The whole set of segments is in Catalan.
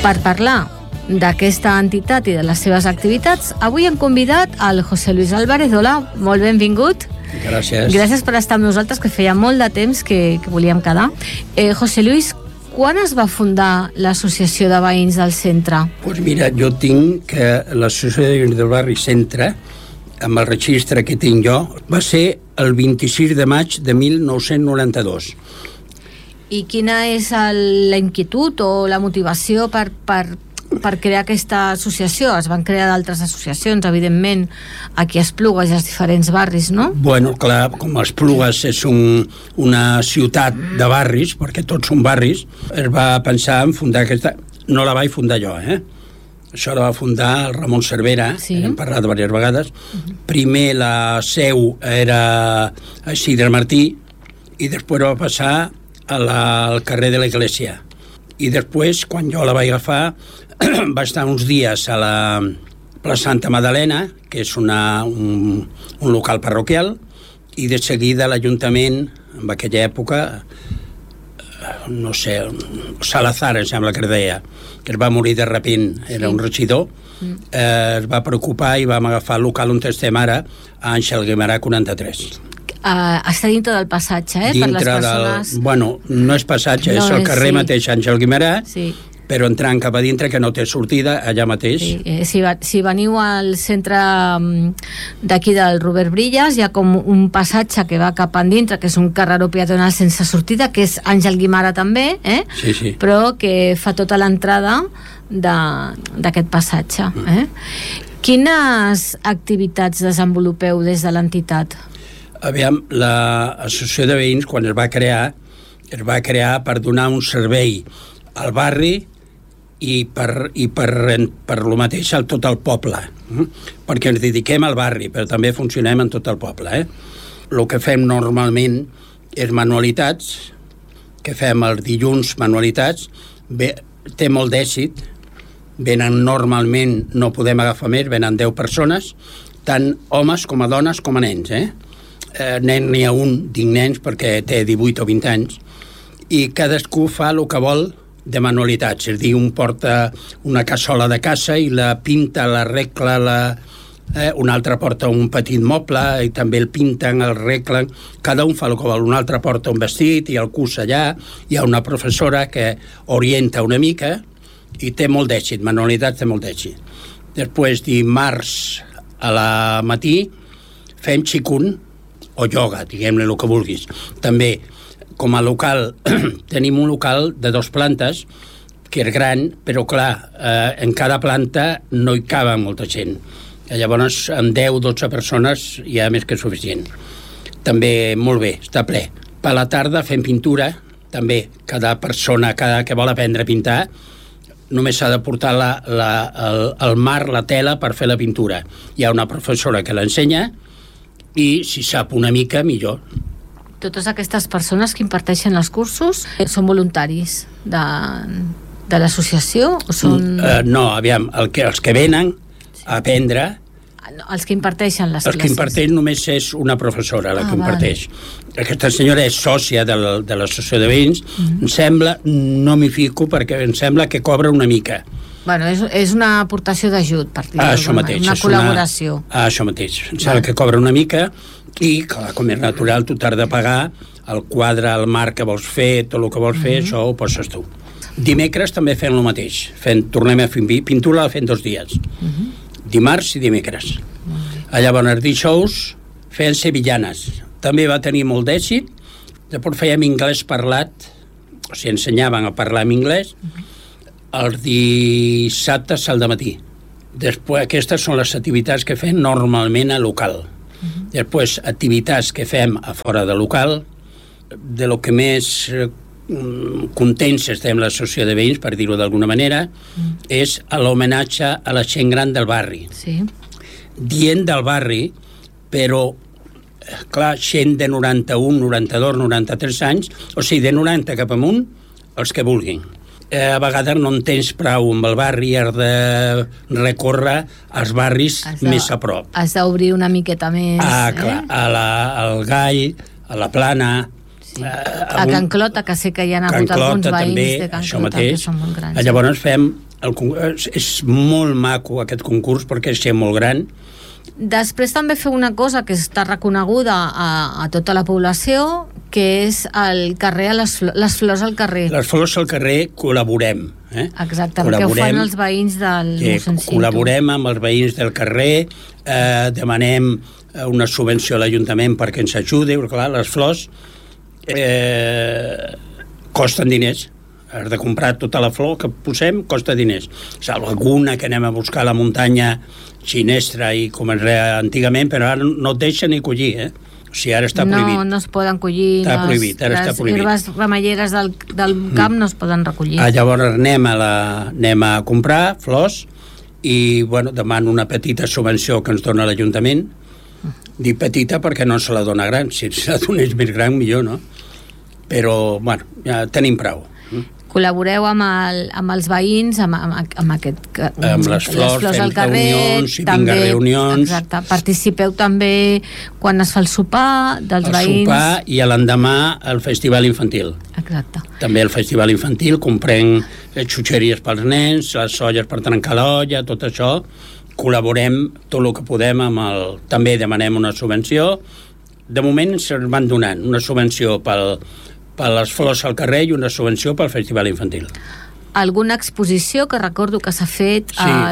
Per parlar d'aquesta entitat i de les seves activitats, avui hem convidat al José Luis Álvarez. Hola, molt benvingut. Gràcies. Gràcies per estar amb nosaltres, que feia molt de temps que volíem quedar. José Luis, quan es va fundar l'Associació de Veïns del Centre? Doncs mira, jo tinc que l'Associació de Veïns del Barri Centre, amb el registre que tinc jo, va ser el 26 de maig de 1992. I quina és la inquietud o la motivació per crear aquesta associació? Es van crear d'altres associacions, evidentment, aquí a Esplugues i als diferents barris, no? Bueno, clar, com Esplugues és una ciutat de barris, perquè tots són barris, es va pensar en fundar aquesta... No la vaig fundar jo, Això la va fundar el Ramon Cervera, sí. Hem parlat diverses vegades. Primer la seu era a Isidre Martí i després va passar al carrer de l'Església. I després, quan jo la vaig agafar, va estar uns dies a la plaça Santa Madalena, que és un local parroquial, i de seguida l'Ajuntament, en aquella època, no sé, Salazar, em sembla que es deia, que es va morir de repent, era un regidor, es va preocupar i vam agafar el local on estem ara, a Àngel Guimerà 43. Està dintre del passatge, per les persones... Bueno, no és passatge, és el carrer mateix Àngel Guimerà, però entrant cap a dintre, que no té sortida, allà mateix. Si veniu al centre d'aquí del Robert Brillas, hi ha com un passatge que va cap endintre, que és un carreró peatonal sense sortida, que és Àngel Guimerà també, però que fa tota l'entrada d'aquest passatge. Quines activitats desenvolupeu des de l'entitat? Aviam, l'Associació de Veïns, quan es va crear per donar un servei al barri i per lo mateix a tot el poble, perquè ens dediquem al barri, però també funcionem en tot el poble. El que fem normalment és manualitats, que fem els dilluns manualitats, té molt d'èxit, venen normalment, no podem agafar més, venen 10 persones, tant homes com a dones com a nens. Nen n'hi ha un, dic nens perquè té 18 o 20 anys, i cadascú fa el que vol de manualitats, és a dir, un porta una cassola de casa i la pinta, l'arregla, un altre porta un petit moble i també el pinten, el arreglen, cada un fa el que vol, un altre porta un vestit i el cus allà, hi ha una professora que orienta una mica i té molt d'èxit, manualitats té molt d'èxit. Després, dimarts a la matí fem xicun o ioga, diguem-ne el que vulguis. També, com a local, tenim un local de 2 plantes, que és gran, però clar, en cada planta no hi cava molta gent. Llavors, amb 10-12 persones hi ha més que suficient. També, molt bé, està ple. Per la tarda fem pintura, també, cada persona, cada que vol aprendre a pintar, només s'ha de portar el marc, la tela, per fer la pintura. Hi ha una professora que l'ensenya i, si sap una mica, millor. Totes aquestes persones que imparteixen els cursos són voluntaris de l'associació o són... No, aviam, els que venen a aprendre... Els que imparteixen les classes. Els que imparteix només és una professora, la que imparteix. Aquesta senyora és sòcia de l'associació de veïns. Em sembla, no m'hi fico, perquè em sembla que cobra una mica. Bueno, és una aportació d'ajut, per dir-ho, una col·laboració. Això mateix. Em sembla que cobra una mica i, clar, com és natural, tu t'has de pagar el quadre, el marc que vols fer, tot el que vols fer, això ho poses tu. Dimecres també fem el mateix. Tornem a fer pintura, la fem 2 dies. Dimarts i dimecres. Llavors, dijous feien sevillanes. També va tenir molt d'èxit. Després fèiem anglès parlat, o sigui, ensenyaven a parlar en anglès. Els dissabtes al dematí. Després, aquestes són les activitats que fem normalment a local. Després, activitats que fem a fora de local, de lo que més contents estem l'associació de veïns, per dir-ho d'alguna manera, és l'homenatge a la gent gran del barri. Dient del barri, però, clar, gent de 91, 92, 93 anys, o sigui, de 90 cap amunt, els que vulguin. A vegades no en tens prou amb el barri, has de recórrer als barris més a prop. Has d'obrir una miqueta més. Clar, al Gall, a la Plana... A Can Clota, que sé que hi ha hagut alguns veïns de Can Clota que són molt grans. Llavors fem és molt maco aquest concurs perquè és molt gran. Després també feu una cosa que està reconeguda a tota la població, que és el carrer, les flors al carrer. Les flors al carrer col·laborem. Exacte, perquè ho fan els veïns del mossèn Cinto. Col·laborem amb els veïns del carrer, demanem una subvenció a l'Ajuntament perquè ens ajudi, perquè clar, les flors costen diners. Has de comprar tota la flor que posem, costa diners. Salvo alguna que anem a buscar a la muntanya xinestra i com es deia antigament, però ara no et deixen ni collir, O sigui, ara està prohibit. No es poden collir. Està prohibit, ara està prohibit. Les herbes remeieres del camp no es poden recollir. Llavors anem a comprar flors i, bueno, demano una petita subvenció que ens dona l'Ajuntament. Dic petita perquè no se la dona gran. Si se la donés més gran, millor, no? Però, bueno, ja tenim prou. Col·laboreu amb els veïns, amb les flors al carrer, reunions, també, reunions. Exacte. Participeu també quan es fa el sopar dels veïns. El sopar i a l'endemà el festival infantil. Exacte. També el festival infantil, comprem xutxeries pels nens, les olles per trencar l'olla, tot això. Col·laborem tot el que podem també demanem una subvenció. De moment se'ns van donant una subvenció per les flors al carrer i una subvenció pel festival infantil. Alguna exposició que recordo que s'ha fet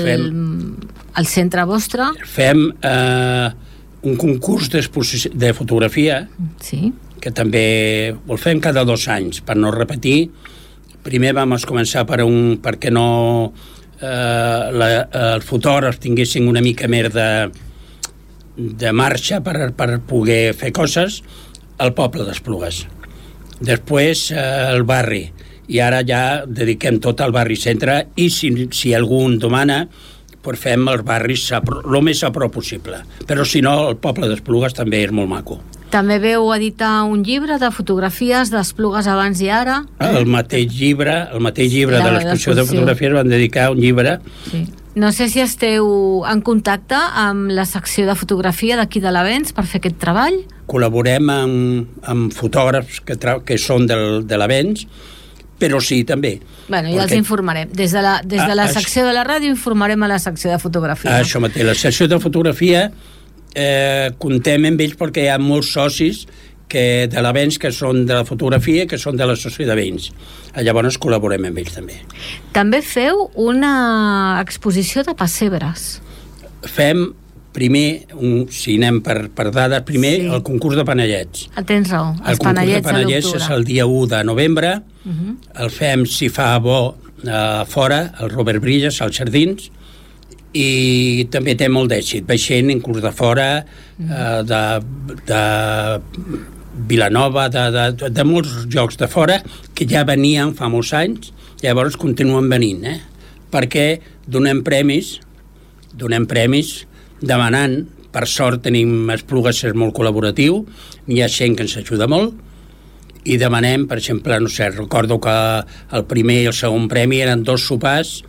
al centre vostre? Fem un concurs de fotografia, sí, que també el fem cada 2 anys, per no repetir. Primer vam començar perquè no els fotògrafs tinguessin una mica més de marxa per poder fer coses al poble d'Esplugues. Després el barri, i ara ja dediquem tot al barri centre, i si algú en demana, doncs fem els barris el més a prop possible. Però si no, el poble d'Esplugues també és molt maco. També veu editar un llibre de fotografies d'Esplugues abans i ara? El mateix llibre de l'exposició de fotografies van dedicar un llibre. Sí. No sé si esteu en contacte amb la secció de fotografia d'aquí de l'Avenç per fer aquest treball? Col·laborem amb fotògrafs que són de l'Avenç, però sí, també. Bueno, ja els informarem. Des de la secció de la ràdio informarem a la secció de fotografia. Això mateix. La secció de fotografia contem amb ells perquè hi ha molts socis de l'Avenç que són de la fotografia, que són de l'associació de veïns. Llavors col·laborem amb ells també. També feu una exposició de pessebres. Fem primer, si anem per dades, primer el concurs de panellets. Tens raó, el concurs de panellets és el dia 1 de novembre. El fem, si fa bo, fora, al Robert Brillas, als Jardins, i també té molt d'èxit. Vaixent inclús de fora, de Vilanova, de molts llocs de fora, que ja venien fa molts anys, llavors continuen venint, perquè donem premis demanant, per sort tenim Esplugues, és molt col·laboratiu, hi ha gent que ens ajuda molt, i demanem, per exemple, no sé, recordo que el primer i el segon premi eren 2 sopars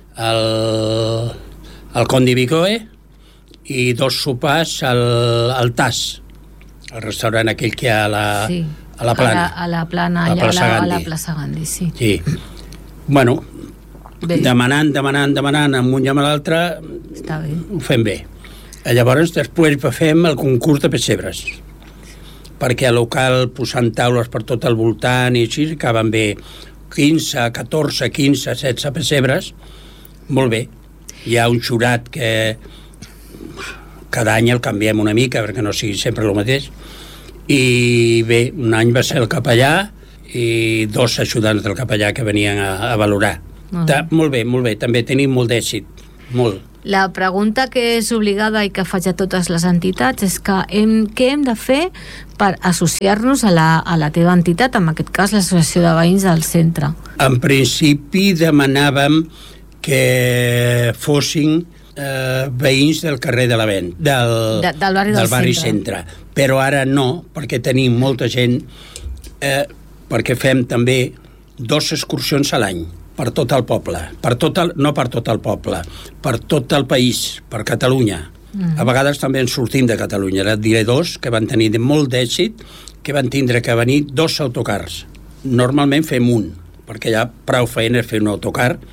al Condi Bicoe i 2 sopars al Tas, el restaurant aquell que hi ha a la Plana. A la Plana, allà a la plaça Gandhi, sí. Sí. Bueno, demanant amunt i amb l'altre, ho fem bé. Llavors, després fem el concurs de pessebres, perquè al local posant taules per tot el voltant i així, acaben bé 15, 14, 15, 16 pessebres, molt bé. Hi ha un jurat que cada any el canviem una mica perquè no sigui sempre el mateix, i bé, un any va ser el capellà i 2 ajudants del capellà que venien a valorar. Molt bé, també tenim molt d'èxit, molt. La pregunta que és obligada i que faig a totes les entitats és que què hem de fer per associar-nos a la teva entitat, en aquest cas l'Associació de Veïns del Centre? En principi demanàvem que fossin veïns del carrer de l'Avenç, del barri centre. Però ara no, perquè tenim molta gent, perquè fem també 2 excursions a l'any per tot el poble, no per tot el poble, per tot el país, per Catalunya. A vegades també en sortim de Catalunya. Ara et diré 2 que van tenir molt d'èxit, que van tindre que venir 2 autocars. Normalment fem un, perquè hi ha prou feina fer un autocar,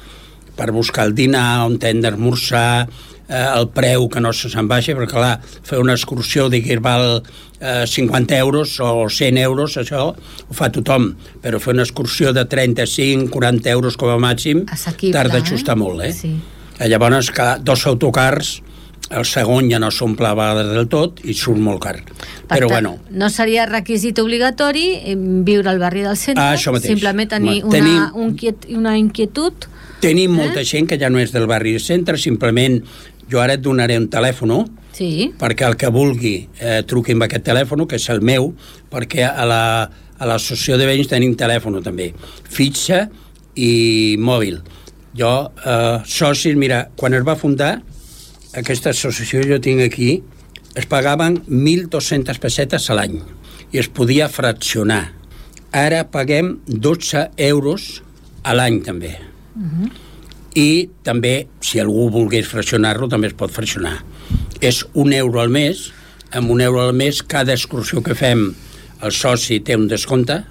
per buscar el dinar, on hem d'esmorzar, el preu que no se'n baixa, perquè clar, fer una excursió que val 50 euros o 100 euros, això ho fa tothom, però fer una excursió de 35-40 euros com a màxim t'has d'ajustar molt, Sí. Llavors, 2 autocars, el segon ja no s'omple a vegades del tot i surt molt car. Però bueno... No seria requisit obligatori viure al barri del centre, simplement tenir una inquietud. Tenim molta gent que ja no és del barri del centre, simplement jo ara et donaré un telèfon, perquè el que vulgui truqui amb aquest telèfon, que és el meu, perquè a l'associació de veïns tenim telèfon també, fitxa i mòbil. Jo, socis, mira, quan es va fundar aquesta associació, jo tinc aquí, es pagaven 1.200 pessetes a l'any i es podia fraccionar. Ara paguem 12 euros a l'any també. I també, si algú volgués fraccionar-lo, també es pot fraccionar. És 1 euro al mes. Amb 1 euro al mes, cada excursió que fem, el soci té un descompte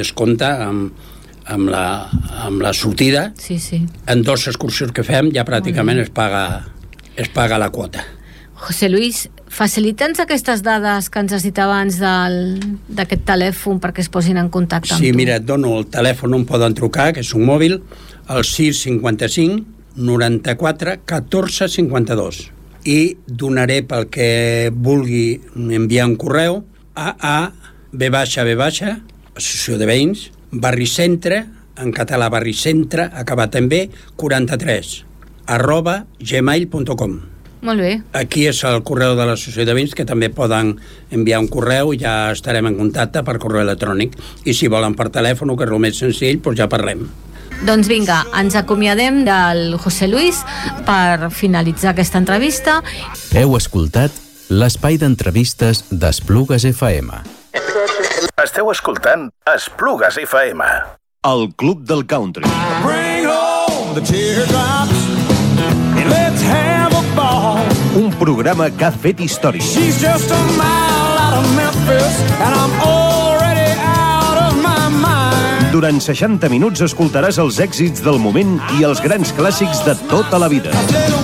amb la sortida. Sí. En 2 excursions que fem ja pràcticament es paga la quota. José Luis, facilita'ns aquestes dades que ens has dit abans d'aquest telèfon perquè es posin en contacte amb tu. Sí, mira, et dono el telèfon on poden trucar, que és un mòbil, el 655 94 14 52. I donaré pel que vulgui enviar un correu a B+, Associació de Veïns, Barri Centre, en català Barri Centre, acabat en B, 43, @gmail.com. Molt bé. Aquí és el correu de l'Associació de Veïns, que també poden enviar un correu i ja estarem en contacte per correu electrònic. I si volen per telèfon, que és el més senzill, doncs ja parlem. Doncs vinga, ens acomiadem del José Luis per finalitzar aquesta entrevista. Heu escoltat l'espai d'entrevistes d'Esplugues FM. Esteu escoltant Esplugues FM. El Club del Country. Bring home the teardrops and let's have a ball. Un programa que ha fet història. She's just a mile out of Memphis and I'm already out of my mind. Durant 60 minuts escoltaràs els èxits del moment i els grans clàssics de tota la vida.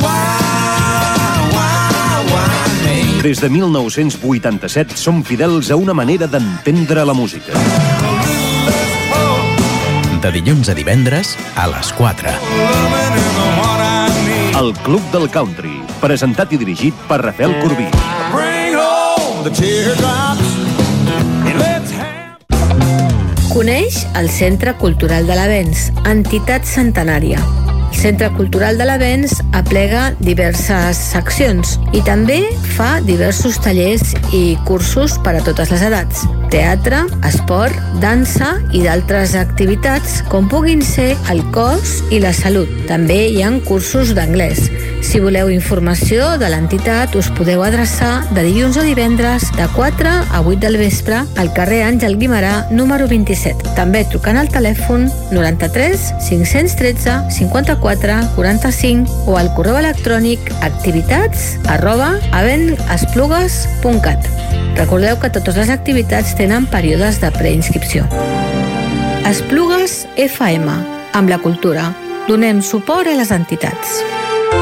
Des de 1987 som fidels a una manera d'entendre la música. De dilluns a divendres a les 4. El Club del Country, presentat i dirigit per Rafael Corbí. Bring home the teardrops and let's have... Coneix el Centre Cultural de l'Avenç, entitat centenària. El Centre Cultural de l'Avenç aplega diverses seccions i també fa diversos tallers i cursos per a totes les edats. Teatre, esport, dansa i d'altres activitats com puguin ser el cos i la salut. També hi ha cursos d'anglès. Si voleu informació de l'entitat, us podeu adreçar de dilluns a divendres de 4 a 8 del vespre al carrer Àngel Guimerà, número 27. També trucant al telèfon 93 513 54 45 o al correu electrònic activitats@avenesplugues.cat. Recordeu que totes les activitats tenen períodes de preinscripció. Esplugues FM. Amb la cultura donem suport a les entitats.